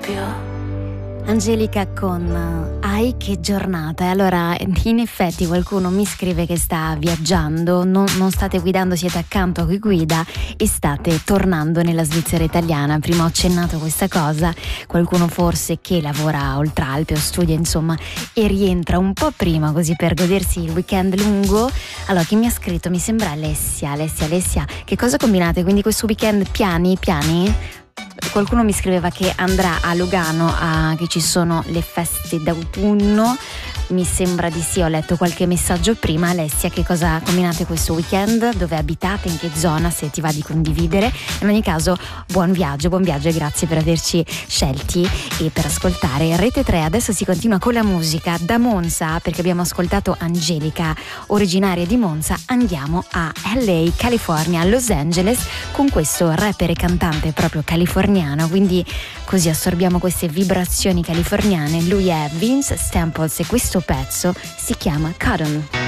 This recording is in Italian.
Angelica con Ai che giornata. Allora, in effetti qualcuno mi scrive che sta viaggiando, non state guidando, siete accanto a chi guida e state tornando nella Svizzera italiana. Prima ho accennato questa cosa, qualcuno forse che lavora oltre Alpi o studia insomma e rientra un po' prima così per godersi il weekend lungo. Allora, chi mi ha scritto? Mi sembra Alessia, che cosa combinate? Quindi questo weekend piani? Qualcuno mi scriveva che andrà a Lugano, che ci sono le feste d'autunno. Mi sembra di sì, ho letto qualche messaggio prima. Alessia, che cosa combinate questo weekend? Dove abitate? In che zona? Se ti va di condividere. In ogni caso, buon viaggio e grazie per averci scelti e per ascoltare Rete 3. Adesso si continua con la musica da Monza, perché abbiamo ascoltato Angelica, originaria di Monza. Andiamo a LA, California, Los Angeles, con questo rapper e cantante proprio californiano, quindi così assorbiamo queste vibrazioni californiane. Lui è Vince Staples e questo pezzo si chiama Cotton.